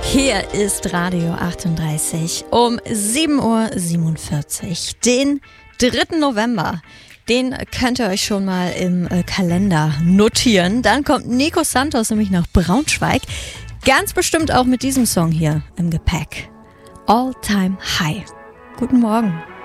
Hier ist Radio 38 um 7:47 Uhr. Den 3. November. Den könnt ihr euch schon mal im Kalender notieren. Dann kommt Nico Santos nämlich nach Braunschweig. Ganz bestimmt auch mit diesem Song hier im Gepäck. All Time High. Guten Morgen.